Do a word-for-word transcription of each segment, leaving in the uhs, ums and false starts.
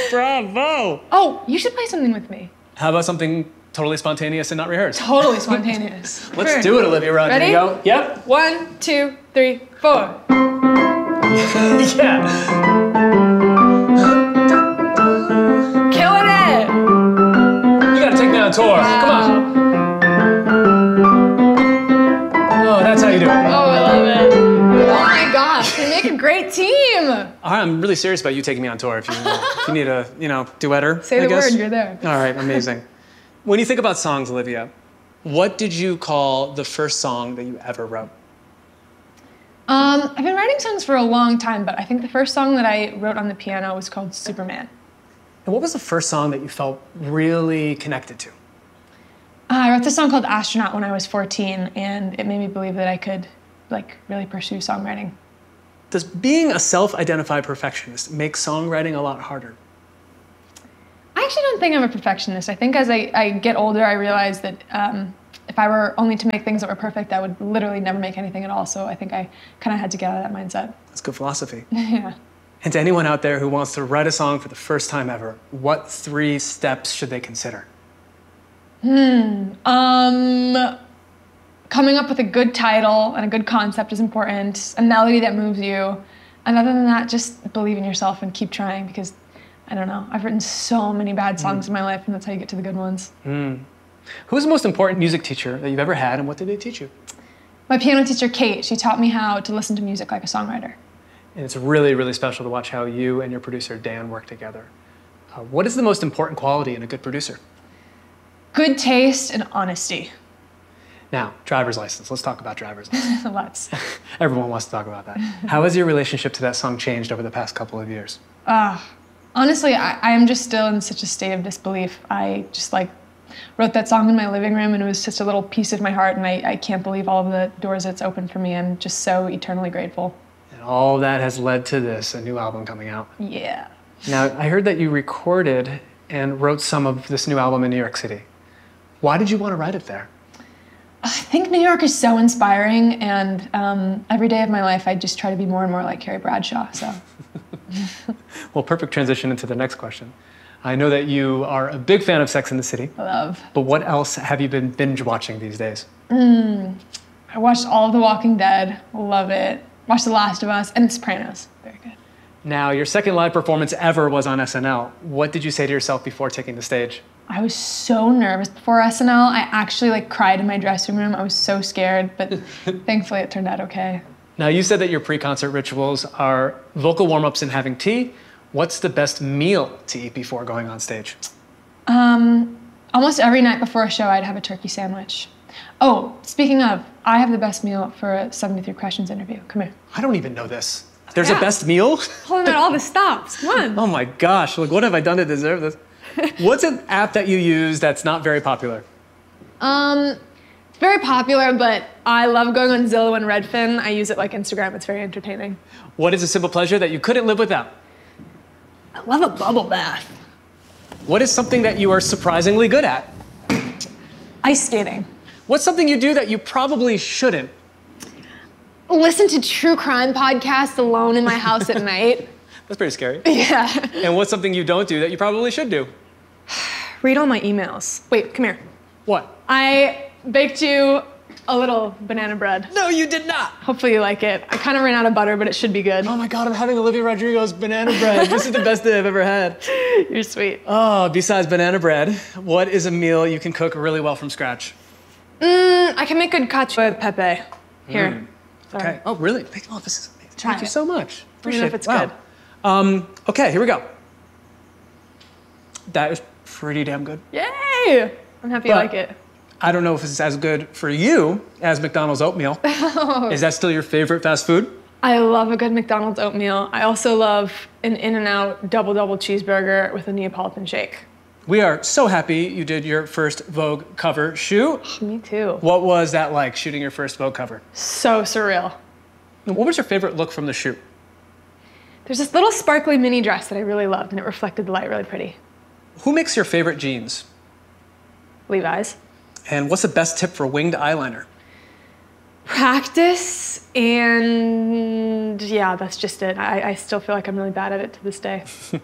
Bravo! Oh, you should play something with me. How about something totally spontaneous and not rehearsed? Totally spontaneous. Let's Sure. do it, Olivia Rodrigo. Ready? Go. Yep. One, two, three, four. Yeah. Killing it! You gotta take me on tour. Come on. Oh, that's how you do it. Oh, I love it. Oh my gosh, we make a great team. I'm really serious about you taking me on tour. If you, if you need a, you know, duetter. Say I the guess. word, you're there. All right, amazing. When you think about songs, Olivia, what did you call the first song that you ever wrote? Um, I've been writing songs for a long time, but I think the first song that I wrote on the piano was called Superman. And what was the first song that you felt really connected to? Uh, I wrote this song called Astronaut when I was fourteen, and it made me believe that I could, like, really pursue songwriting. Does being a self-identified perfectionist make songwriting a lot harder? I actually don't think I'm a perfectionist. I think as I, I get older, I realize that um, if I were only to make things that were perfect, I would literally never make anything at all. So I think I kind of had to get out of that mindset. That's good philosophy. Yeah. And to anyone out there who wants to write a song for the first time ever, what three steps should they consider? Hmm. Um, coming up with a good title and a good concept is important. A melody that moves you. And other than that, just believe in yourself and keep trying because, I don't know, I've written so many bad songs mm. in my life, and that's how you get to the good ones. Mm. Who's the most important music teacher that you've ever had, and what did they teach you? My piano teacher, Kate. She taught me how to listen to music like a songwriter. And it's really, really special to watch how you and your producer, Dan, work together. Uh, what is the most important quality in a good producer? Good taste and honesty. Now, driver's license. Let's talk about driver's license. Let's. Everyone wants to talk about that. How has your relationship to that song changed over the past couple of years? Uh, honestly, I, I am just still in such a state of disbelief. I just like wrote that song in my living room, and it was just a little piece of my heart, and I, I can't believe all of the doors it's opened for me. I'm just so eternally grateful. And all that has led to this, a new album coming out. Yeah. Now, I heard that you recorded and wrote some of this new album in New York City. Why did you want to write it there? I think New York is so inspiring, and um, every day of my life I just try to be more and more like Carrie Bradshaw, so. Well, perfect transition into the next question. I know that you are a big fan of Sex and the City. I love. But what else have you been binge watching these days? Mm, I watched all of The Walking Dead, love it. Watched The Last of Us, and Sopranos, very good. Now, your second live performance ever was on S N L. What did you say to yourself before taking the stage? I was so nervous before S N L. I actually like cried in my dressing room. I was so scared, but thankfully it turned out okay. Now, you said that your pre-concert rituals are vocal warm-ups and having tea. What's the best meal to eat before going on stage? Um, almost every night before a show, I'd have a turkey sandwich. Oh, speaking of, I have the best meal for a seventy-three Questions interview. Come here. I don't even know this. There's Yeah. a best meal? Pulling out all the stops. Come on. Oh my gosh, like what have I done to deserve this? What's an app that you use that's not very popular? Um, it's very popular, but I love going on Zillow and Redfin. I use it like Instagram. It's very entertaining. What is a simple pleasure that you couldn't live without? I love a bubble bath. What is something that you are surprisingly good at? Ice skating. What's something you do that you probably shouldn't? Listen to true crime podcasts alone in my house at night. That's pretty scary. Yeah. And what's something you don't do that you probably should do? Read all my emails. Wait, come here. What? I baked you a little banana bread. No, you did not. Hopefully you like it. I kind of ran out of butter, but it should be good. Oh my God, I'm having Olivia Rodrigo's banana bread. This is the best day I've ever had. You're sweet. Oh, besides banana bread, what is a meal you can cook really well from scratch? Mm, I can make good cacio e pepe. Here. Mm. Sorry. Okay. Oh, really? Oh, this is amazing. Try Thank you it. so much. Let me Appreciate know it. if it's Wow. good. Um, okay, here we go. That is pretty damn good. Yay! I'm happy you But- like it. I don't know if it's as good for you as McDonald's oatmeal. Is that still your favorite fast food? I love a good McDonald's oatmeal. I also love an In-N-Out double-double cheeseburger with a Neapolitan shake. We are so happy you did your first Vogue cover shoot. Me too. What was that like, shooting your first Vogue cover? So surreal. What was your favorite look from the shoot? There's this little sparkly mini dress that I really loved, and it reflected the light really pretty. Who makes your favorite jeans? Levi's. And what's the best tip for winged eyeliner? Practice, and yeah, that's just it. I, I still feel like I'm really bad at it to this day.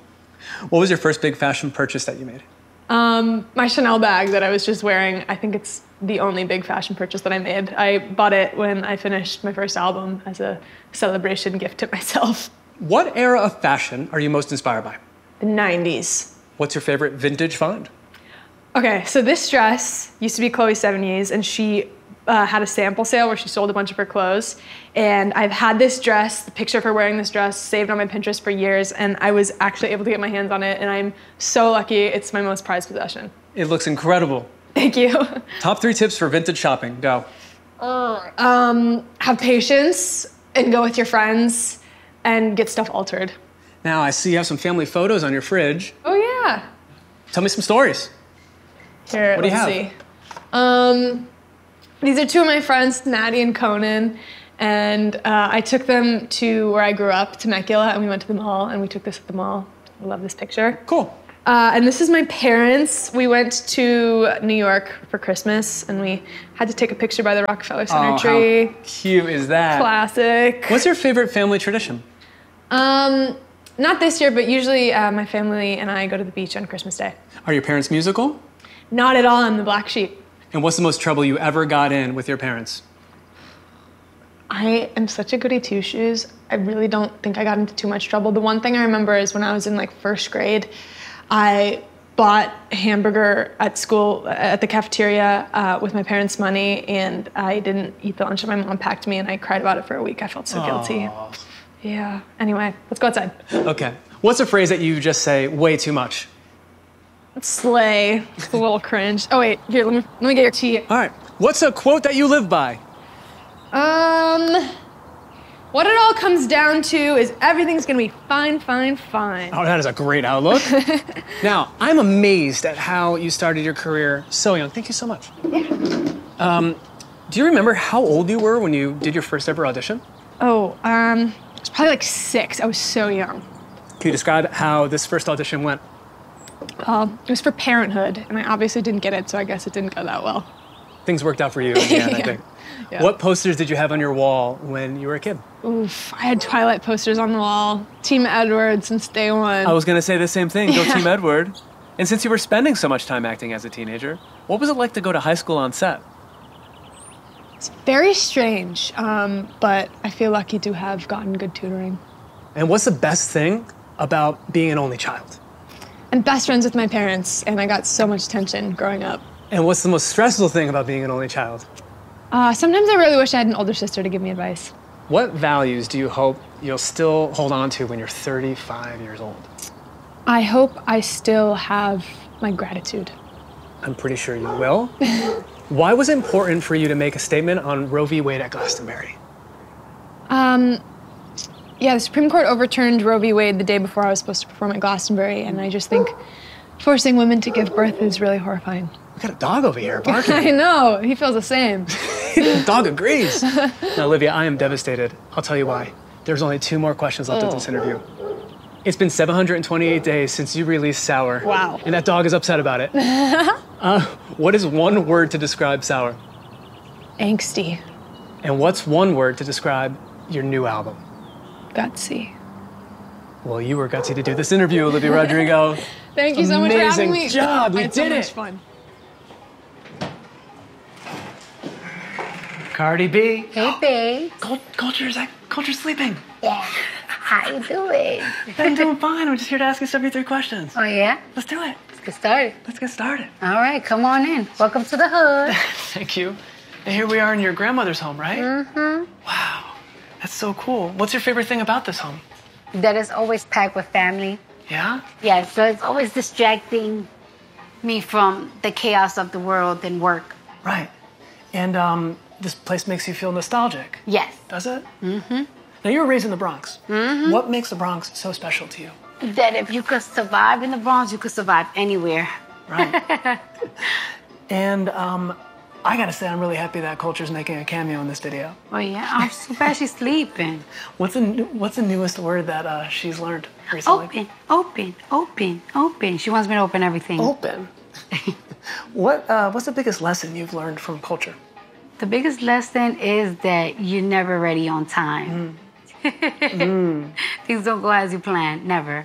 What was your first big fashion purchase that you made? Um, my Chanel bag that I was just wearing, I think it's the only big fashion purchase that I made. I bought it when I finished my first album as a celebration gift to myself. What era of fashion are you most inspired by? The nineties. What's your favorite vintage find? Okay, so this dress used to be Chloe Sevigny's, and she uh, had a sample sale where she sold a bunch of her clothes. And I've had this dress, the picture of her wearing this dress, saved on my Pinterest for years, and I was actually able to get my hands on it, and I'm so lucky. It's my most prized possession. It looks incredible. Thank you. Top three tips for vintage shopping, go. Um, have patience and go with your friends and get stuff altered. Now, I see you have some family photos on your fridge. Oh yeah. Tell me some stories. Here, What do you let's have? see. Um, these are two of my friends, Maddie and Conan, and uh, I took them to where I grew up, Temecula, and we went to the mall, and we took this at the mall. I love this picture. Cool. Uh, and this is my parents. We went to New York for Christmas, and we had to take a picture by the Rockefeller Center Oh, tree. how cute is that? Classic. What's your favorite family tradition? Um, not this year, but usually uh, my family and I go to the beach on Christmas Day. Are your parents musical? Not at all. I'm the black sheep. And what's the most trouble you ever got in with your parents? I am such a goody two shoes. I really don't think I got into too much trouble. The one thing I remember is when I was in like first grade, I bought a hamburger at school, at the cafeteria uh, with my parents' money, and I didn't eat the lunch that my mom packed me, and I cried about it for a week. I felt so guilty. Aw. Yeah. Anyway, let's go outside. Okay. What's a phrase that you just say way too much? Slay. It's a little cringe. Oh wait, here, let me let me get your tea. All right. What's a quote that you live by? Um, what it all comes down to is everything's gonna be fine, fine, fine. Oh, that is a great outlook. Now, I'm amazed at how you started your career so young. Thank you so much. Yeah. Um, do you remember how old you were when you did your first ever audition? Oh, um, I was probably like six. I was so young. Can you describe how this first audition went? Um, it was for Parenthood, and I obviously didn't get it, so I guess it didn't go that well. Things worked out for you in the end, I Yeah. think. Yeah. What posters did you have on your wall when you were a kid? Oof, I had Twilight posters on the wall. Team Edward since day one. I was gonna say the same thing, go Yeah. Team Edward. And since you were spending so much time acting as a teenager, what was it like to go to high school on set? It's very strange, um, but I feel lucky to have gotten good tutoring. And what's the best thing about being an only child? I'm best friends with my parents, and I got so much attention growing up. And what's the most stressful thing about being an only child? Uh, sometimes I really wish I had an older sister to give me advice. What values do you hope you'll still hold on to when you're thirty-five years old? I hope I still have my gratitude. I'm pretty sure you will. Why was it important for you to make a statement on Roe v. Wade at Glastonbury? Um, yeah, the Supreme Court overturned Roe v. Wade the day before I was supposed to perform at Glastonbury, and I just think forcing women to give birth is really horrifying. We got a dog over here barking. I know, he feels the same. The dog agrees. Now, Olivia, I am devastated. I'll tell you why. There's only two more questions left of this interview. It's been seven hundred twenty-eight days since you released Sour. Wow. And that dog is upset about it. uh, what is one word to describe Sour? Angsty. And what's one word to describe your new album? Gutsy. Well, you were gutsy to do this interview, Olivia Rodrigo. Thank you so much for having me. Amazing job, we I had so did much it. fun. Cardi B. Hey, babe. Cult- Culture's like, Culture's sleeping. Yeah. How you doing? I'm doing fine. I'm just here to ask you seventy-three questions. Oh, yeah? Let's do it. Let's get started. Let's get started. All right, come on in. Welcome to the hood. Thank you. And here we are in your grandmother's home, right? Mm-hmm. Wow. That's so cool. What's your favorite thing about this home? That is always packed with family. Yeah? Yeah, so it's always distracting me from the chaos of the world and work. Right. And um, this place makes you feel nostalgic. Yes. Does it? Mm-hmm. Now, you were raised in the Bronx. Mm-hmm. What makes the Bronx so special to you? That if you could survive in the Bronx, you could survive anywhere. Right. And um, I gotta say, I'm really happy that Culture's making a cameo in this video. Oh, yeah? I'm so glad she's sleeping. What's the new, What's the newest word that uh, she's learned recently? Open, open, open, open. She wants me to open everything. Open. What uh, What's the biggest lesson you've learned from Culture? The biggest lesson is that you're never ready on time. Mm. Things don't go as you planned, never.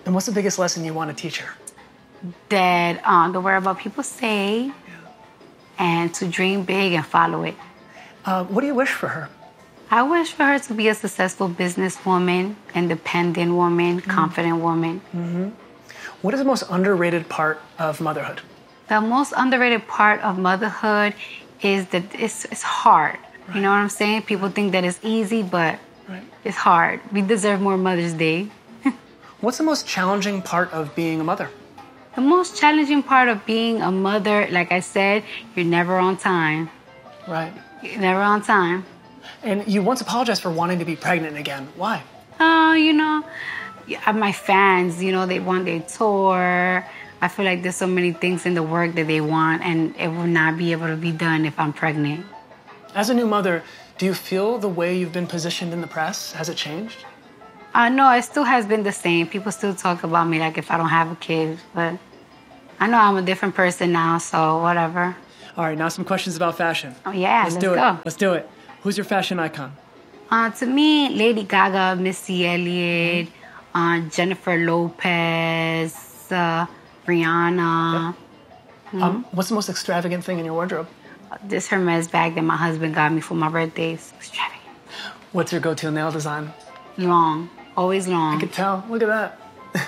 And what's the biggest lesson you want to teach her? That um, to worry about people say, yeah. and to dream big and follow it. Uh, what do you wish for her? I wish for her to be a successful businesswoman, independent woman, mm-hmm. confident woman. Mm-hmm. What is the most underrated part of motherhood? The most underrated part of motherhood is that it's, it's hard. Right. You know what I'm saying? People think that it's easy, but right. it's hard. We deserve more Mother's Day. What's the most challenging part of being a mother? The most challenging part of being a mother, like I said, you're never on time. Right. You're never on time. And you once apologized for wanting to be pregnant again. Why? Oh, uh, you know, my fans, you know, they want their tour. I feel like there's so many things in the work that they want, and it will not be able to be done if I'm pregnant. As a new mother, do you feel the way you've been positioned in the press? Has it changed? Uh, no, it still has been the same. People still talk about me like if I don't have a kid, but I know I'm a different person now, so whatever. All right, now some questions about fashion. Oh, yeah, let's, let's do go. it. Let's do it. Who's your fashion icon? Uh, to me, Lady Gaga, Missy Elliott, uh, Jennifer Lopez, uh, Rihanna. Yep. Mm-hmm. Um, what's the most extravagant thing in your wardrobe? Uh, this Hermes bag that my husband got me for my birthday. It's extravagant. What's your go-to nail design? Long. Always long. I can tell. Look at that.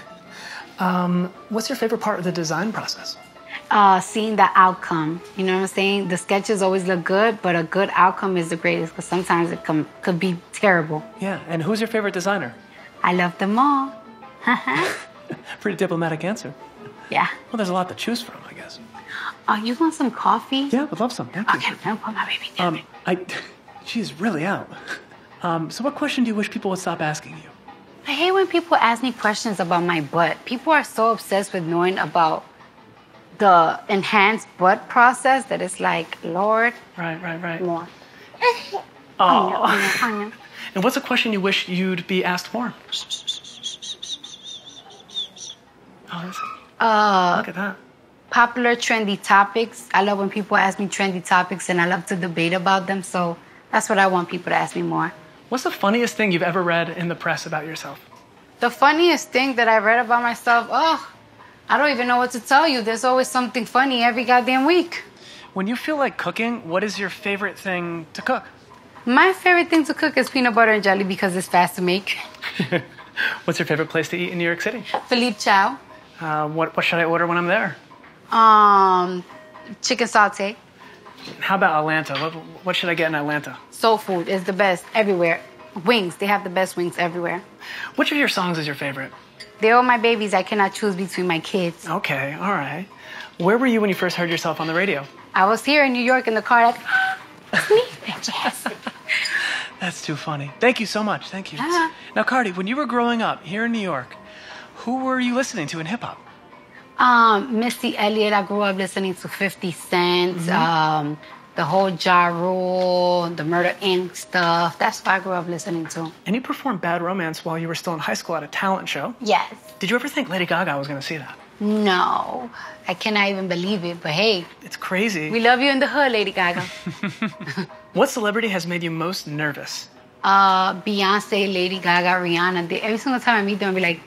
um, what's your favorite part of the design process? Uh, seeing the outcome. You know what I'm saying? The sketches always look good, but a good outcome is the greatest because sometimes it com- could be terrible. Yeah, and who's your favorite designer? I love them all. Pretty diplomatic answer. Yeah. Well, there's a lot to choose from, I guess. Oh, uh, you want some coffee? Yeah, would love some. Thank you. Okay, I'll put my baby down. Um, I, she's really out. Um, so what question do you wish people would stop asking you? I hate when people ask me questions about my butt. People are so obsessed with knowing about the enhanced butt process that it's like, Lord. Right, right, right. More. Oh. And what's a question you wish you'd be asked more? Oh, listen. Uh, Look at that. Popular trendy topics. I love when people ask me trendy topics, and I love to debate about them. So that's what I want people to ask me more. What's the funniest thing you've ever read in the press about yourself? The funniest thing that I read about myself, oh, I don't even know what to tell you. There's always something funny every goddamn week. When you feel like cooking, what is your favorite thing to cook? My favorite thing to cook is peanut butter and jelly because it's fast to make. What's your favorite place to eat in New York City? Philippe Chow. Uh, what, what should I order when I'm there? Um, chicken sauté. How about Atlanta? What, what should I get in Atlanta? Soul food is the best everywhere. Wings, they have the best wings everywhere. Which of your songs is your favorite? They're all my babies. I cannot choose between my kids. Okay, all right. Where were you when you first heard yourself on the radio? I was here in New York in the car like, it's me, bitches. That's too funny. Thank you so much. Thank you. Uh-huh. Now, Cardi, when you were growing up here in New York, who were you listening to in hip-hop? Um, Missy Elliott. I grew up listening to fifty Cent, mm-hmm. um, the whole Ja Rule, the Murder Incorporated stuff. That's what I grew up listening to. And you performed Bad Romance while you were still in high school at a talent show. Yes. Did you ever think Lady Gaga was going to see that? No. I cannot even believe it, but hey. It's crazy. We love you in the hood, Lady Gaga. What celebrity has made you most nervous? Uh, Beyonce, Lady Gaga, Rihanna. They, every single time I meet them, I'll be like...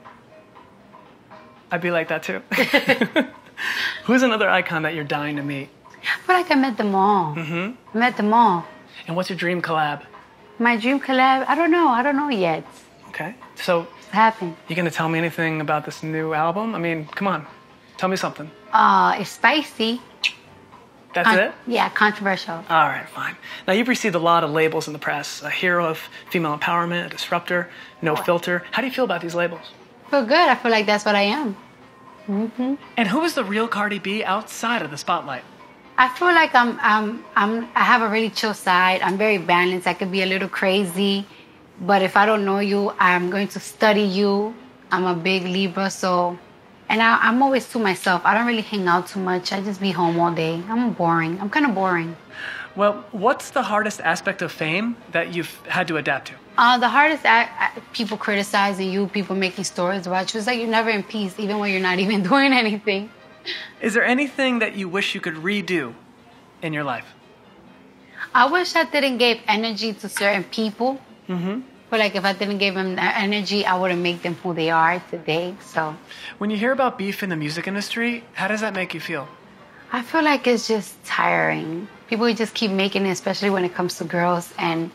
I'd be like that too. Who's another icon that you're dying to meet? I feel like I met them all. Mm-hmm. I met them all. And what's your dream collab? My dream collab? I don't know. I don't know yet. Okay. So... What happened? You gonna tell me anything about this new album? I mean, come on. Tell me something. Uh, it's spicy. That's Con- it? Yeah, controversial. All right, fine. Now, you've received a lot of labels in the press. A hero of female empowerment, a disruptor, no filter. How do you feel about these labels? I feel good. I feel like that's what I am. Mm-hmm. And who is the real Cardi B outside of the spotlight? I feel like I'm, I'm, I'm, I have a really chill side. I'm very balanced. I could be a little crazy, but if I don't know you, I'm going to study you. I'm a big Libra, so, and I, I'm always to myself. I don't really hang out too much. I just be home all day. I'm boring. I'm kind of boring. Well, what's the hardest aspect of fame that you've had to adapt to? Uh, the hardest act, people criticizing you, people making stories about you. It's like you're never in peace, even when you're not even doing anything. Is there anything that you wish you could redo in your life? I wish I didn't give energy to certain people. Mm-hmm. But feel like if I didn't give them that energy, I wouldn't make them who they are today. So When you hear about beef in the music industry, how does that make you feel? I feel like it's just tiring. People just keep making it, especially when it comes to girls and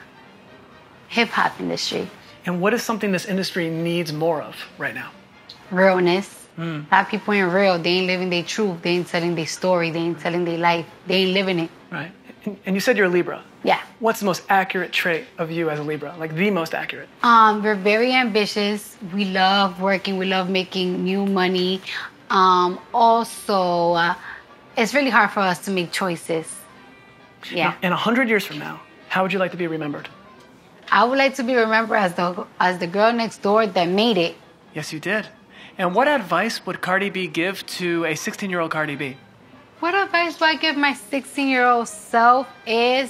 hip hop industry. And what is something this industry needs more of right now? Realness. Mm. A lot of people ain't real. They ain't living their truth. They ain't telling their story. They ain't telling their life. They ain't living it. Right. And, and you said you're a Libra. Yeah. What's the most accurate trait of you as a Libra? Like the most accurate? Um, we're very ambitious. We love working. We love making new money. Um, also, uh, it's really hard for us to make choices. Yeah. In a hundred years from now, how would you like to be remembered? I would like to be remembered as the as the girl next door that made it. Yes, you did. And what advice would Cardi B give to a sixteen-year-old Cardi B? What advice do I give my sixteen-year-old self is,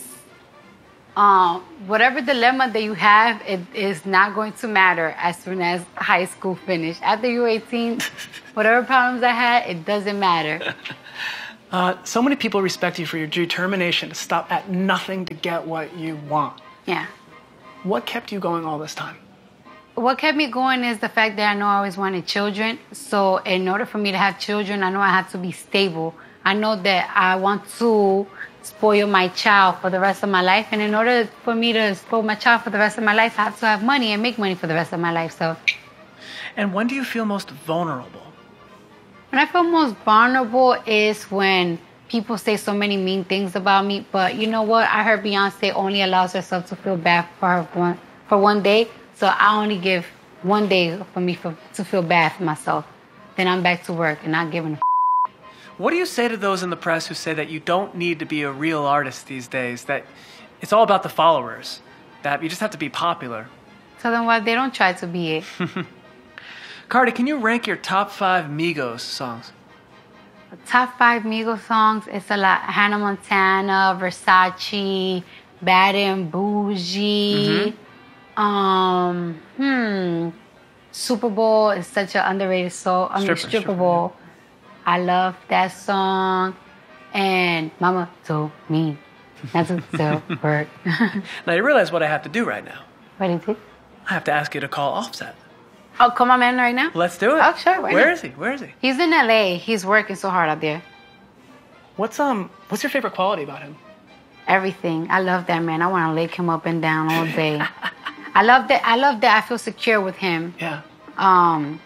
um, whatever dilemma that you have, it is not going to matter as soon as high school finish. After you're eighteen, whatever problems I had, it doesn't matter. Uh, so many people respect you for your determination to stop at nothing to get what you want. Yeah. What kept you going all this time? What kept me going is the fact that I know I always wanted children. So in order for me to have children, I know I have to be stable. I know that I want to spoil my child for the rest of my life. And in order for me to spoil my child for the rest of my life, I have to have money and make money for the rest of my life. So, And when do you feel most vulnerable? when I feel most vulnerable is when people say so many mean things about me. But you know what? I heard Beyonce only allows herself to feel bad for her one, for one day. So I only give one day for me for, to feel bad for myself. Then I'm back to work and not giving a f- What do you say to those in the press who say that you don't need to be a real artist these days, that it's all about the followers, that you just have to be popular? Tell them why they don't try to be it. Cardi, can you rank your top five Migos songs? The top five Migos songs, it's a lot. Hannah Montana, Versace, Bad and Bougie. Mm-hmm. Um, hmm. Super Bowl is such an underrated song. I mean, Stripper, Stripper Stripper, Bowl. I love that song. And Mama told me not to sell work. Now you realize what I have to do right now. What is it? I have to ask you to call Offset. Oh, come on, man, right now? Let's do it. Oh, sure. why Where not? is he? Where is he? He's in L A. He's working so hard out there. What's um? What's your favorite quality about him? Everything. I love that man. I want to lick him up and down all day. I love that. I love that. I feel secure with him. Yeah. Um,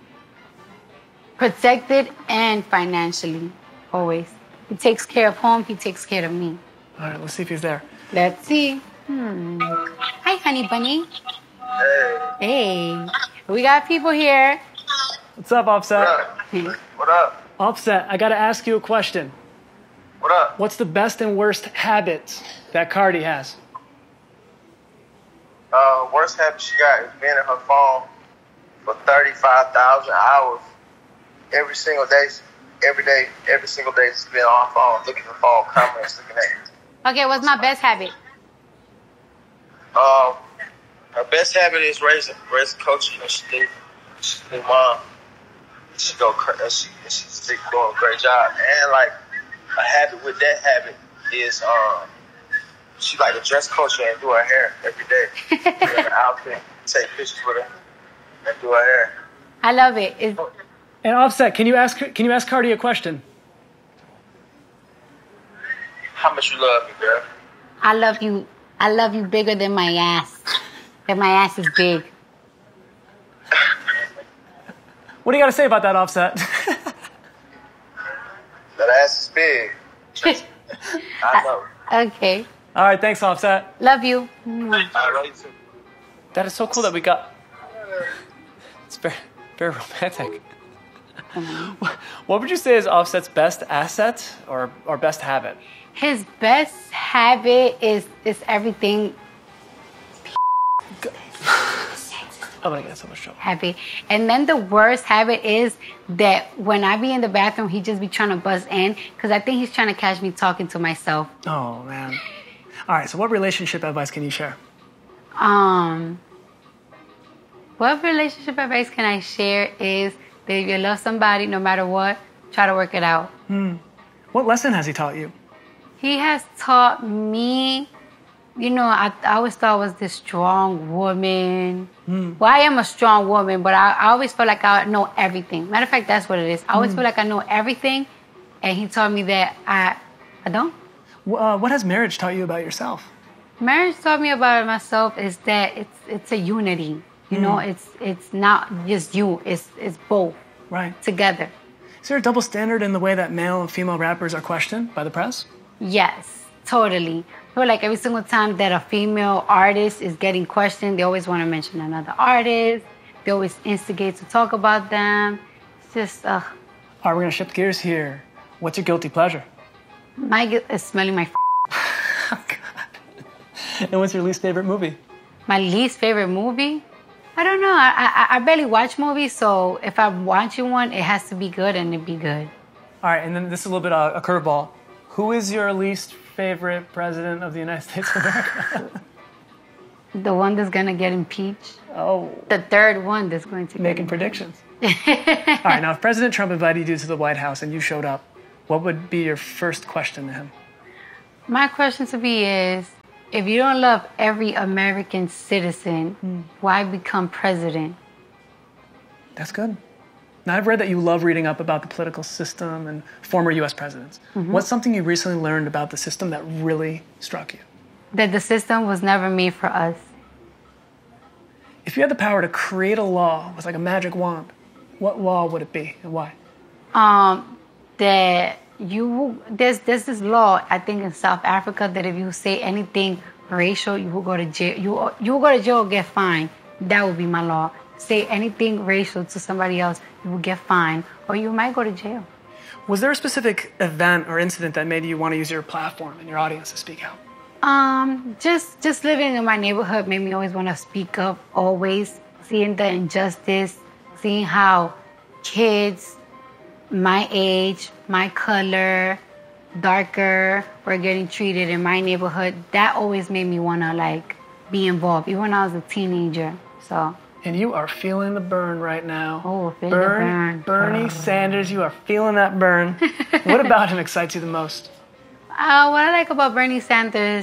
protected and financially, always. He takes care of home. He takes care of me. All right. Let's see if he's there. Let's see. Hmm. Hi, honey bunny. Hey, Hey, we got people here. What's up, Offset? what up? What up? Offset, I gotta ask you a question. What up? What's the best and worst habit that Cardi has? Uh, worst habit she got is being in her phone for thirty-five thousand hours every single day. Every day, every single day, she's been on her phone, looking at the phone, comments, looking at it. Okay, what's my best habit? Um, her best habit is raising, raising coaching. You know, she did, she's a new mom. She go, cra- she, she's doing a great job. And like a habit with that habit is, um, she like to dress culture and do her hair every day. Put her in an outfit, take pictures with her, and do her hair. I love it. It's, And Offset, can you ask can you ask Cardi a question? How much you love me, girl? I love you. I love you bigger than my ass. That my ass is big. What do you got to say about that, Offset? That ass is big. I know. Okay. All right, thanks, Offset. Love you. I love you too. That is so cool that we got. It's very very romantic. What would you say is Offset's best asset or or best habit? His best habit is is everything I'm gonna get in so much trouble. happy. And then the worst habit is that when I be in the bathroom, he just be trying to buzz in because I think he's trying to catch me talking to myself. Oh man. All right. So, what relationship advice can you share? Um, what relationship advice can I share is that if you love somebody, no matter what, try to work it out. What lesson has he taught you? He has taught me you know, I, I always thought I was this strong woman. Mm. Well, I am a strong woman, but I, I always felt like I know everything. Matter of fact, that's what it is. I always mm. feel like I know everything, and he told me that I, I don't. Uh, what has marriage taught you about yourself? Marriage taught me about myself is that it's it's a unity. You mm. know, it's it's not just you. It's it's both. Right. Together. Is there a double standard in the way that male and female rappers are questioned by the press? Yes, totally. I feel like every single time that a female artist is getting questioned, they always want to mention another artist. They always instigate to talk about them. It's just, ugh. All right, we're going to shift gears here. What's your guilty pleasure? My guilt is smelling my Oh, God. And what's your least favorite movie? My least favorite movie? I don't know. I, I, I barely watch movies, so if I'm watching one, it has to be good and it be good. All right, and then this is a little bit of a curveball. Who is your least favorite president of the United States of America? The one that's going to get impeached. Oh. The third one that's going to Making get predictions. All right, now if President Trump invited you to the White House and you showed up, what would be your first question to him? My question to be is, if you don't love every American citizen, mm. why become president? That's good. Now, I've read that you love reading up about the political system and former U S presidents. Mm-hmm. What's something you recently learned about the system that really struck you? That the system was never made for us. If you had the power to create a law with like a magic wand, what law would it be and why? Um, that you there's there's this law I think in South Africa that if you say anything racial, you will go to jail. You you will go to jail or get fined. That would be my law. Say anything racial to somebody else, you will get fined or you might go to jail. Was there a specific event or incident that made you want to use your platform and your audience to speak out? Um, just just living in my neighborhood made me always want to speak up. Always seeing the injustice, seeing how kids my age, my color, darker, were getting treated in my neighborhood. That always made me want to, like, be involved, even when I was a teenager, so. And you are feeling the burn right now. Oh, feeling burn, the burn. Bernie oh. Sanders, you are feeling that burn. What about him excites you the most? Uh, what I like about Bernie Sanders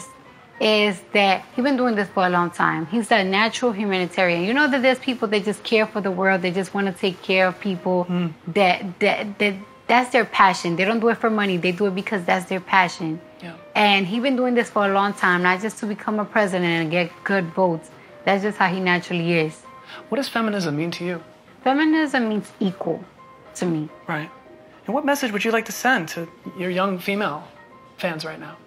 is that he's been doing this for a long time. He's a natural humanitarian. You know that there's people that just care for the world. They just want to take care of people. Mm. That, that that that's their passion. They don't do it for money. They do it because that's their passion. Yeah. And he's been doing this for a long time, not just to become a president and get good votes. That's just how he naturally is. What does feminism mean to you? Feminism means equal to me. Right. And what message would you like to send to your young female fans right now?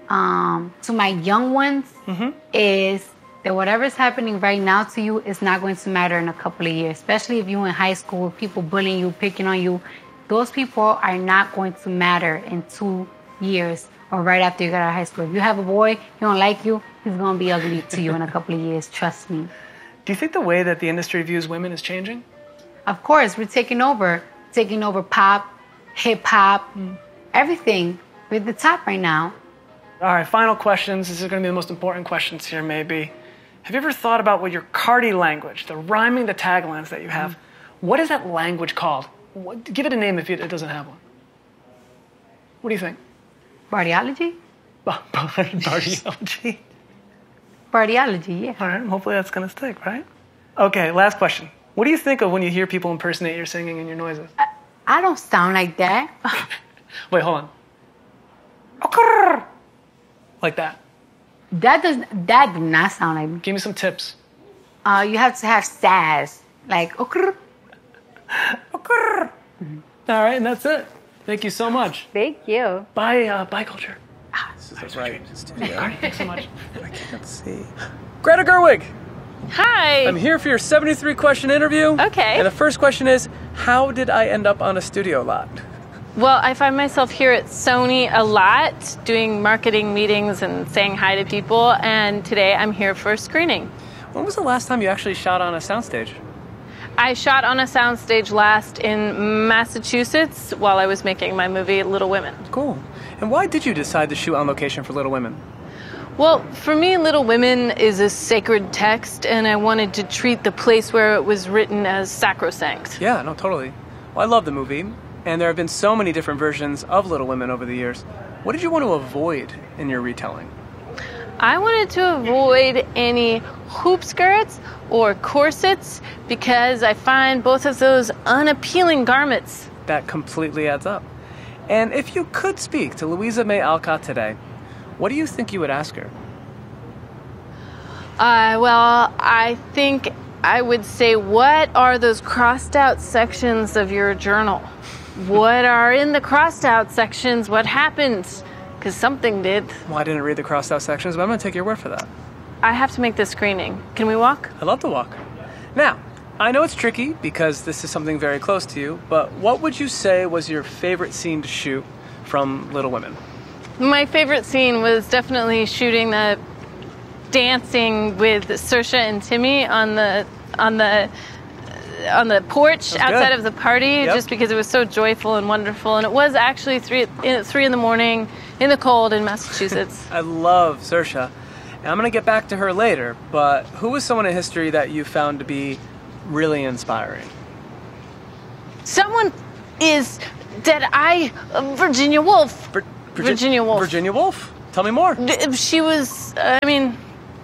Um, to my young ones mm-hmm. is that whatever's happening right now to you is not going to matter in a couple of years, especially if you're in high school, people bullying you, picking on you. Those people are not going to matter in two years or right after you get out of high school. If you have a boy, he don't like you, he's going to be ugly to you in a couple of years, trust me. Do you think the way that the industry views women is changing? Of course, we're taking over. Taking over pop, hip-hop, mm. everything. We're at the top right now. All right, final questions. This is going to be the most important questions here, maybe. Have you ever thought about what your Cardi language, the rhyming, the taglines that you have, mm. what is that language called? What, give it a name if it doesn't have one. What do you think? Bardiology? Bardiology? Bardiology, yeah. All right, hopefully that's going to stick, right? Okay, last question. What do you think of when you hear people impersonate your singing and your noises? I, I don't sound like that. Wait, hold on. Like that. That does that do not sound like me. Give me some tips. Uh, you have to have sass, like okr. Okr. Mm-hmm. All right, and that's it. Thank you so much. Thank you. Bye, uh, bye, culture. Ah, this is right. Studio. Thanks so much. I can't see. Greta Gerwig. Hi. I'm here for your seventy-three question interview. Okay. And the first question is, how did I end up on a studio lot? Well, I find myself here at Sony a lot, doing marketing meetings and saying hi to people, and today I'm here for a screening. When was the last time you actually shot on a soundstage? I shot on a soundstage last in Massachusetts while I was making my movie Little Women. Cool. And why did you decide to shoot on location for Little Women? Well, for me, Little Women is a sacred text, and I wanted to treat the place where it was written as sacrosanct. Yeah, no, totally. Well, I love the movie. And there have been so many different versions of Little Women over the years. What did you want to avoid in your retelling? I wanted to avoid any hoop skirts or corsets because I find both of those unappealing garments. That completely adds up. And if you could speak to Louisa May Alcott today, what do you think you would ask her? Uh, well, I think I would say, what are those crossed out sections of your journal? What are in the crossed out sections? What happened? Because something did. Well, I didn't read the crossed out sections, but I'm going to take your word for that. I have to make this screening. Can we walk? I love to walk. Now, I know it's tricky because this is something very close to you, but what would you say was your favorite scene to shoot from Little Women? My favorite scene was definitely shooting the dancing with Saoirse and Timmy on the on the on the porch outside good. of the party, yep. just because it was so joyful and wonderful, and it was actually three in, three in the morning in the cold in Massachusetts. I love Saoirse, and I'm going to get back to her later. But who was someone in history that you found to be really inspiring? Someone is that I uh, Virginia Woolf. Vir- Virgi- Virginia Woolf. Virginia Woolf. Tell me more. She was. I mean.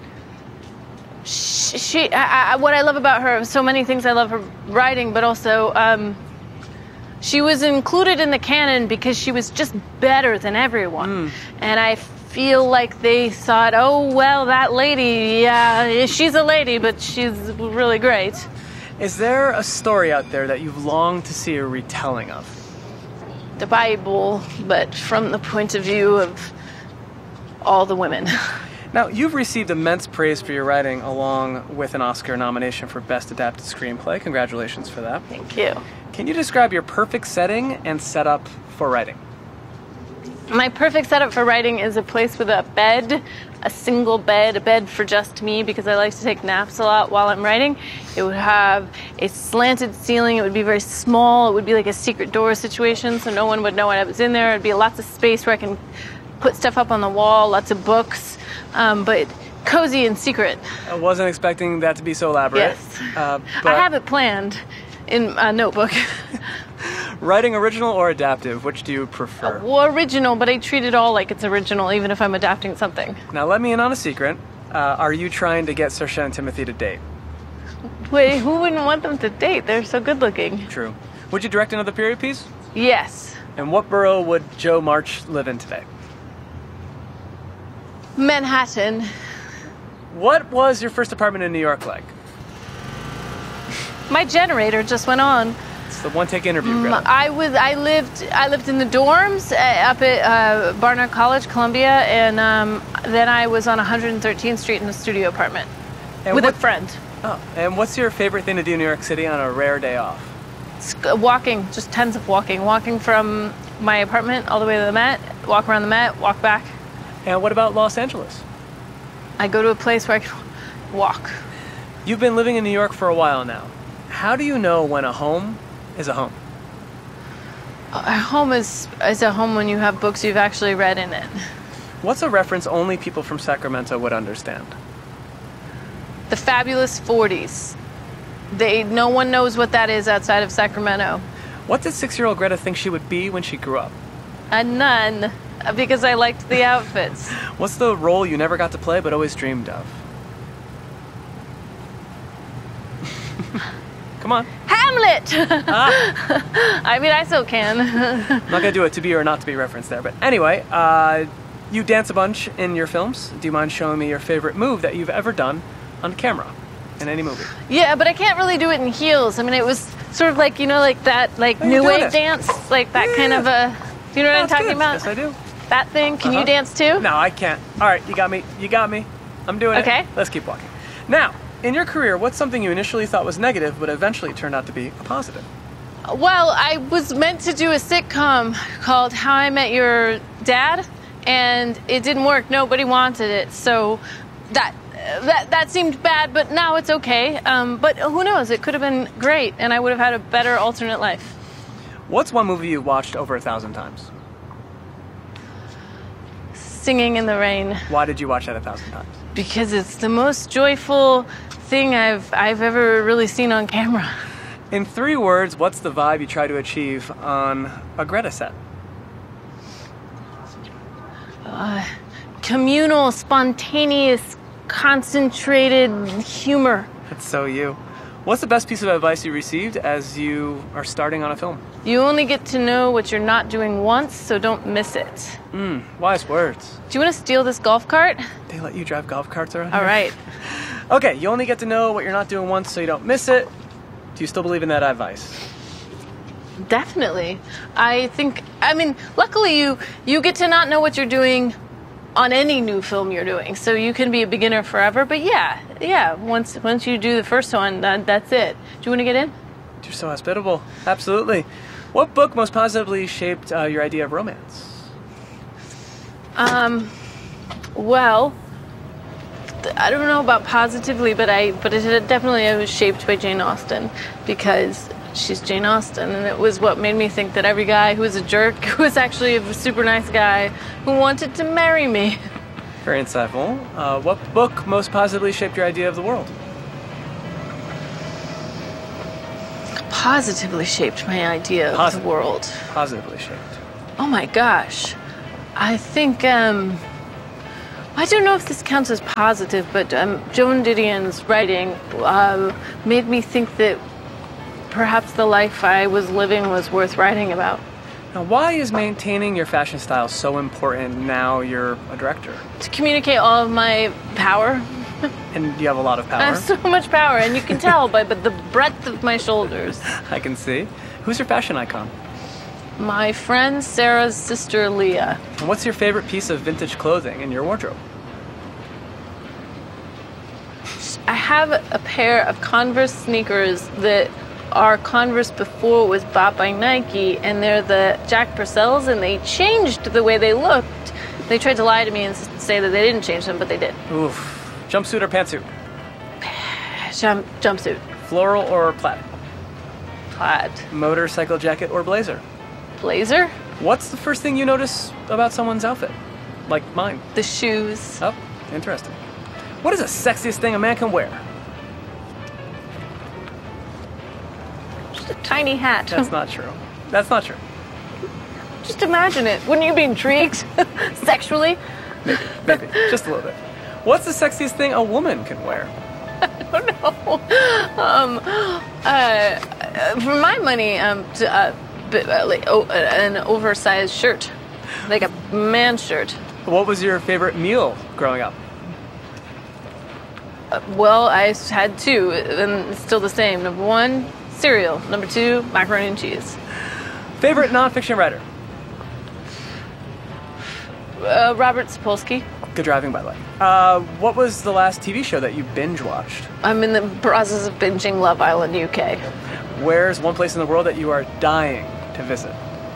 She, she I, I, what I love about her, so many things I love her writing, but also um, she was included in the canon because she was just better than everyone. Mm. And I feel like they thought, oh, well, that lady, yeah, she's a lady, but she's really great. Is there a story out there that you've longed to see a retelling of? The Bible, but from the point of view of all the women. Now, you've received immense praise for your writing, along with an Oscar nomination for Best Adapted Screenplay. Congratulations for that. Thank you. Can you describe your perfect setting and setup for writing? My perfect setup for writing is a place with a bed, a single bed, a bed for just me, because I like to take naps a lot while I'm writing. It would have a slanted ceiling. It would be very small. It would be like a secret door situation, so no one would know I was in there. It would be lots of space where I can put stuff up on the wall, lots of books. Um, but cozy and secret. I wasn't expecting that to be so elaborate. Yes. Uh, I have it planned in a notebook. Writing original or adaptive, which do you prefer? Uh, well, original, but I treat it all like it's original, even if I'm adapting something. Now, let me in on a secret. Uh, are you trying to get Saoirse and Timothy to date? Wait, who wouldn't want them to date? They're so good looking. True. Would you direct another period piece? Yes. And what borough would Joe March live in today? Manhattan. What was your first apartment in New York like? My generator just went on. It's the one-take interview, Greta. Um, I was. I lived. I lived in the dorms uh, up at uh, Barnard College, Columbia, and um, then I was on one hundred thirteenth Street in a studio apartment and with what, a friend. Oh, and what's your favorite thing to do in New York City on a rare day off? It's walking, just tons of walking. Walking from my apartment all the way to the Met. Walk around the Met. Walk back. And what about Los Angeles? I go to a place where I can walk. You've been living in New York for a while now. How do you know when a home is a home? A home is, is a home when you have books you've actually read in it. What's a reference only people from Sacramento would understand? The Fabulous forties. They, no one knows what that is outside of Sacramento. What did six-year-old Greta think she would be when she grew up? A nun. Because I liked the outfits. What's the role you never got to play but always dreamed of? Come on. Hamlet! Ah. I mean, I still can. I'm not going to do a to be or not to be reference there. But anyway, uh, you dance a bunch in your films. Do you mind showing me your favorite move that you've ever done on camera in any movie? Yeah, but I can't really do it in heels. I mean, it was sort of like, you know, like that like oh, new wave dance. Like that yeah. kind of a... Do you know what no, I'm talking good. about? Yes, I do. That thing? Can uh-huh. you dance too? No, I can't. All right, you got me. You got me. I'm doing okay. it. Okay. Let's keep walking. Now, in your career, what's something you initially thought was negative but eventually turned out to be a positive? Well, I was meant to do a sitcom called How I Met Your Dad, and it didn't work. Nobody wanted it. So that that that seemed bad, but now it's okay. Um, but who knows? It could have been great, and I would have had a better alternate life. What's one movie you watched over a thousand times? Singing in the Rain. Why did you watch that a thousand times? Because it's the most joyful thing I've I've ever really seen on camera. In three words, what's the vibe you try to achieve on a Greta set? Uh, communal, spontaneous, concentrated humor. That's so you. What's the best piece of advice you received as you are starting on a film? You only get to know what you're not doing once, so don't miss it. Mm, wise words. Do you want to steal this golf cart? They let you drive golf carts around All here? right. Okay, you only get to know what you're not doing once, so you don't miss it. Do you still believe in that advice? Definitely. I think, I mean, luckily you, you get to not know what you're doing on any new film you're doing, so you can be a beginner forever. But yeah, yeah, once once you do the first one, that, that's it. Do you want to get in? You're so hospitable. Absolutely. What book most positively shaped uh, your idea of romance? Um, well, I don't know about positively, but I but it definitely was shaped by Jane Austen, because she's Jane Austen, and it was what made me think that every guy who was a jerk was actually a super nice guy who wanted to marry me. Very insightful. Uh, what book most positively shaped your idea of the world? Positively shaped my idea Posit- of the world. Positively shaped. Oh my gosh. I think, um... I don't know if this counts as positive, but um, Joan Didion's writing uh, made me think that perhaps the life I was living was worth writing about. Now, why is maintaining your fashion style so important now you're a director? To communicate all of my power. And you have a lot of power. I have so much power, and you can tell by but the breadth of my shoulders. I can see. Who's your fashion icon? My friend Sarah's sister, Leah. And what's your favorite piece of vintage clothing in your wardrobe? I have a pair of Converse sneakers that are Converse before it was bought by Nike, and they're the Jack Purcells, and they changed the way they looked. They tried to lie to me and say that they didn't change them, but they did. Oof. Jumpsuit or pantsuit? Jump, jumpsuit. Floral or plaid? Plaid. Motorcycle jacket or blazer? Blazer. What's the first thing you notice about someone's outfit? Like mine. The shoes. Oh, interesting. What is the sexiest thing a man can wear? Just a tiny hat. That's not true. That's not true. Just imagine it. Wouldn't you be intrigued? Sexually? Maybe, maybe. Just a little bit. What's the sexiest thing a woman can wear? I don't know. Um, uh, for my money, um, to, uh, b- uh, like oh, uh, an oversized shirt, like a man's shirt. What was your favorite meal growing up? Uh, well, I had two, and it's still the same. Number one, cereal. Number two, macaroni and cheese. Favorite nonfiction writer? Uh, Robert Sapolsky. Good driving, by the way. Uh, what was the last T V show that you binge-watched? I'm in the process of binging Love Island U K. Where's one place in the world that you are dying to visit?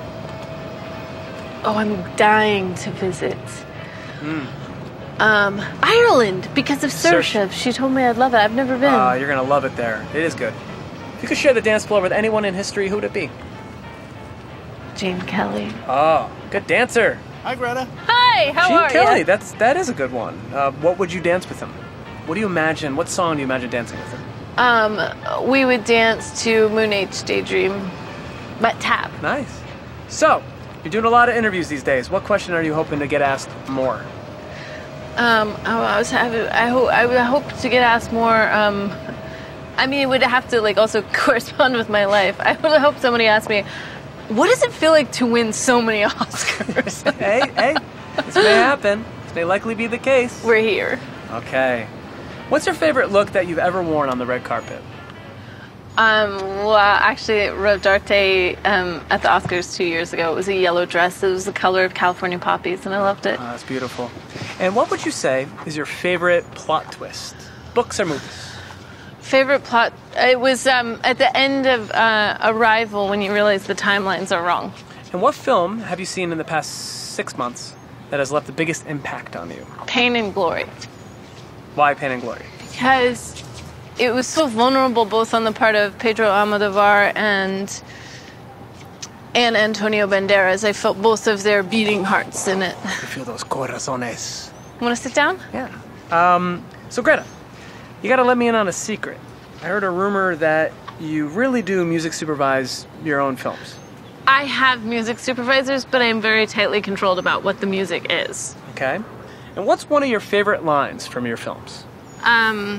Oh, I'm dying to visit. Mm. Um, Ireland, because of Saoirse. Saoirse. She told me I'd love it. I've never been. Uh, you're going to love it there. It is good. If you could share the dance floor with anyone in history, who would it be? Gene Kelly. Oh, good dancer. Hi, Greta. Hi, how Gene are Kelly, you? that's, that is a good one. Uh, what would you dance with him? What do you imagine? What song do you imagine dancing with him? Um, we would dance to Moon Age Daydream, but tap. Nice. So, you're doing a lot of interviews these days. What question are you hoping to get asked more? Um, I, I was having, I hope, I would hope to get asked more. Um, I mean, it would have to like also correspond with my life. I would hope somebody asked me, what does it feel like to win so many Oscars? hey, hey, this may happen. This may likely be the case. We're here. Okay. What's your favorite look that you've ever worn on the red carpet? Um, well, actually, Rodarte um, at the Oscars two years ago. It was a yellow dress. It was the color of California poppies, and I loved it. Oh, that's beautiful. And what would you say is your favorite plot twist? Books or movies? Favorite plot? It was um, at the end of uh, Arrival when you realize the timelines are wrong. And what film have you seen in the past six months that has left the biggest impact on you? Pain and Glory. Why Pain and Glory? Because it was so vulnerable both on the part of Pedro Almodovar and and Antonio Banderas. I felt both of their beating hearts in it. You feel those corazones. Want to sit down? Yeah. Um, so Greta, you gotta let me in on a secret. I heard a rumor that you really do music supervise your own films. I have music supervisors, but I'm very tightly controlled about what the music is. Okay. And what's one of your favorite lines from your films? Um,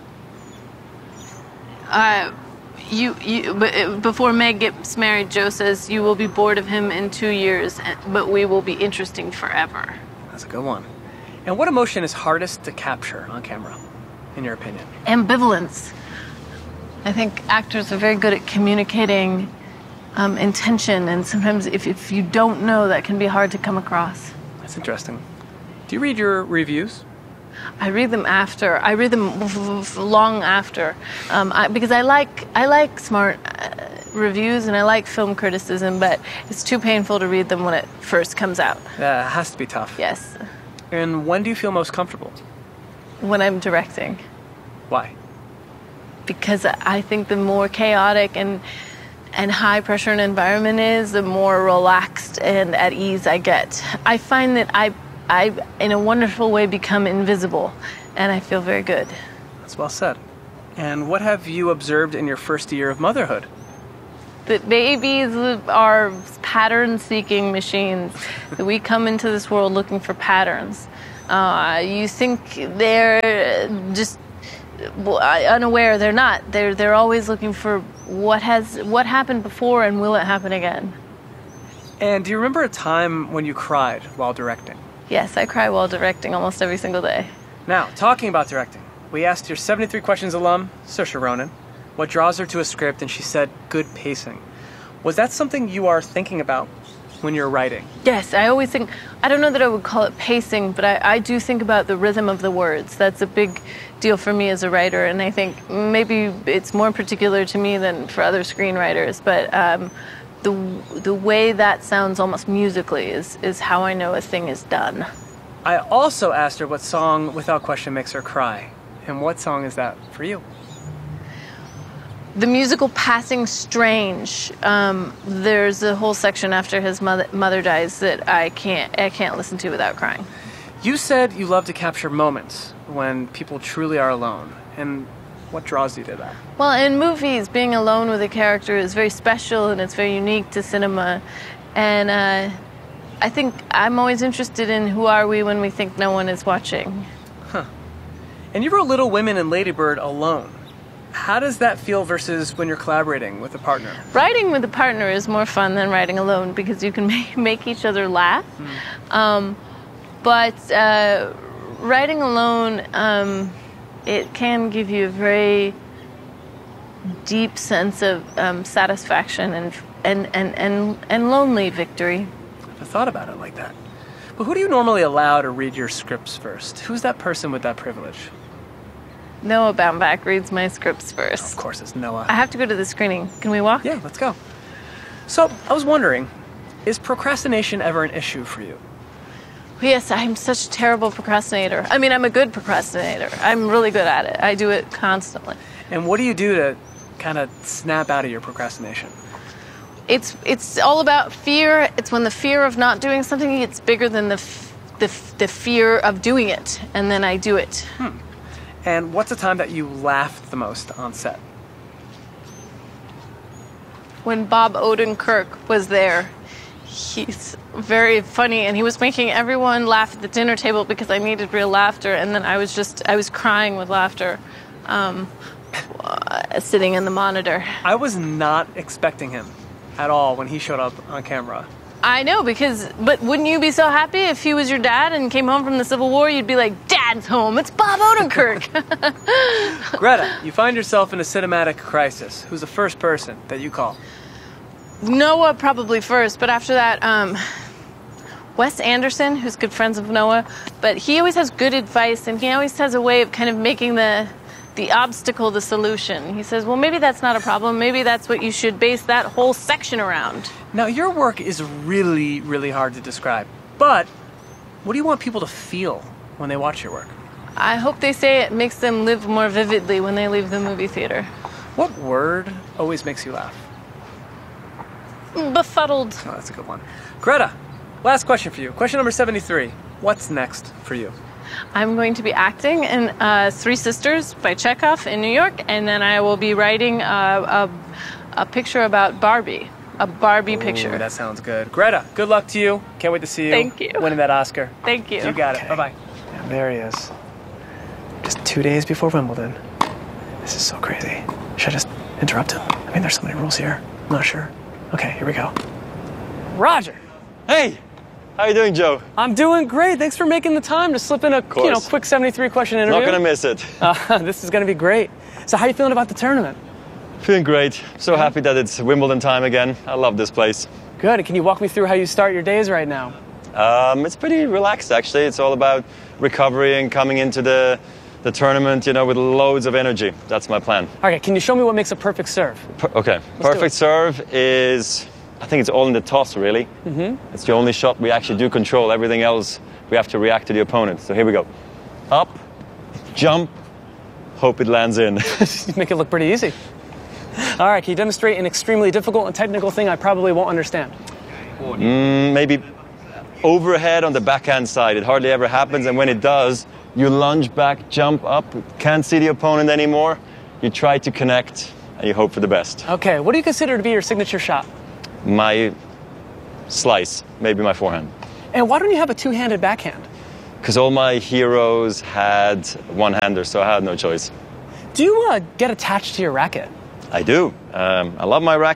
uh, you, you, b- before Meg gets married, Joe says, you will be bored of him in two years, but we will be interesting forever. That's a good one. And what emotion is hardest to capture on camera, in your opinion? Ambivalence. I think actors are very good at communicating um, intention, and sometimes if, if you don't know, that can be hard to come across. That's interesting. Do you read your reviews? I read them after. I read them long after, um, I, because I like I like smart uh, reviews and I like film criticism, but it's too painful to read them when it first comes out. Yeah, it has to be tough. Yes. And when do you feel most comfortable? When I'm directing. Why? Because I think the more chaotic and and high pressure an environment is, the more relaxed and at ease I get. I find that I, I, in a wonderful way, become invisible, and I feel very good. That's well said. And what have you observed in your first year of motherhood? That babies are pattern-seeking machines. That we come into this world looking for patterns. Uh, you think they're just unaware. They're not. They're they're always looking for what has what happened before and will it happen again. And do you remember a time when you cried while directing? Yes, I cry while directing almost every single day. Now, talking about directing, we asked your seventy-three Questions alum, Saoirse Ronan, what draws her to a script, and she said good pacing. Was that something you are thinking about when you're writing? Yes, I always think, I don't know that I would call it pacing, but I, I do think about the rhythm of the words. That's a big deal for me as a writer, and I think maybe it's more particular to me than for other screenwriters, but um, the the way that sounds almost musically is, is how I know a thing is done. I also asked her what song, without question, makes her cry. And what song is that for you? The musical Passing Strange. Um, there's a whole section after his mother, mother dies that I can't I can't listen to without crying. You said you love to capture moments when people truly are alone. And what draws you to that? Well, in movies, being alone with a character is very special and it's very unique to cinema. And uh, I think I'm always interested in who are we when we think no one is watching. Huh. And you wrote Little Women and Lady Bird alone. How does that feel versus when you're collaborating with a partner? Writing with a partner is more fun than writing alone because you can make, make each other laugh. Mm. Um, but uh, writing alone, um, it can give you a very deep sense of um, satisfaction and, and, and, and, and lonely victory. I never thought about it like that. But who do you normally allow to read your scripts first? Who's that person with that privilege? Noah Baumbach reads my scripts first. Oh, of course, it's Noah. I have to go to the screening. Can we walk? Yeah, let's go. So, I was wondering, is procrastination ever an issue for you? Yes, I'm such a terrible procrastinator. I mean, I'm a good procrastinator. I'm really good at it. I do it constantly. And what do you do to kind of snap out of your procrastination? It's it's all about fear. It's when the fear of not doing something gets bigger than the f- the, f- the fear of doing it, and then I do it. Hmm. And what's the time that you laughed the most on set? When Bob Odenkirk was there. He's very funny, and he was making everyone laugh at the dinner table because I needed real laughter, and then I was just, I was crying with laughter, um, uh, sitting in the monitor. I was not expecting him at all when he showed up on camera. I know, because, but wouldn't you be so happy if he was your dad and came home from the Civil War? You'd be like, Dad's home, it's Bob Odenkirk. Greta, you find yourself in a cinematic crisis. Who's the first person that you call? Noah probably first, but after that, um, Wes Anderson, who's good friends of Noah, but he always has good advice, and he always has a way of kind of making the the obstacle the solution. He says, well, maybe that's not a problem. Maybe that's what you should base that whole section around. Now, your work is really, really hard to describe, but what do you want people to feel when they watch your work? I hope they say it makes them live more vividly when they leave the movie theater. What word always makes you laugh? Befuddled. Oh, that's a good one. Greta, last question for you. Question number seventy-three. What's next for you? I'm going to be acting in uh, Three Sisters by Chekhov in New York, and then I will be writing uh, a, a picture about Barbie, a Barbie Ooh, picture. That sounds good. Greta, good luck to you. Can't wait to see you. Thank you. Winning that Oscar. Thank you. You got Okay. it. Bye-bye. There he is. Just two days before Wimbledon. This is so crazy. Should I just interrupt him? I mean, there's so many rules here. I'm not sure. Okay, here we go. Roger! Hey! How are you doing, Joe? I'm doing great. Thanks for making the time to slip in a you know quick seventy-three question interview. Not gonna miss it. Uh, this is gonna be great. So how are you feeling about the tournament? Feeling great. So yeah. happy that it's Wimbledon time again. I love this place. Good. Can you walk me through how you start your days right now? Um, it's pretty relaxed, actually. It's all about recovery and coming into the the tournament, you know, with loads of energy. That's my plan. Okay. Can you show me what makes a perfect serve? Per- okay. Let's perfect serve is, I think it's all in the toss, really. Mm-hmm. It's the only shot we actually do control. Everything else, we have to react to the opponent. So here we go. Up, jump, hope it lands in. You make it look pretty easy. All right, can you demonstrate an extremely difficult and technical thing I probably won't understand? Mm, maybe overhead on the backhand side. It hardly ever happens, and when it does, you lunge back, jump up, can't see the opponent anymore. You try to connect, and you hope for the best. Okay, what do you consider to be your signature shot? My slice, maybe my forehand. And why don't you have a two-handed backhand? Because all my heroes had one-hander, so I had no choice. Do you uh, get attached to your racket? I do. Um, I love my racket.